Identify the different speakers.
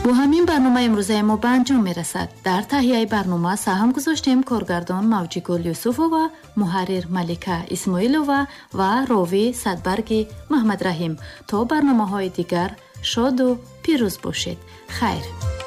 Speaker 1: бо ҳамин барнома имрӯзаи мо ба анҷом мерасад. Дар таҳияи барнома саҳм гузоштем коргардон Мавҷигул Юсуфова, муҳаррир Малика Исмоилова ва ровӣ Садбарги Маҳмадраҳим. То барномаҳои дигар шоду пирӯз бошед. хайр.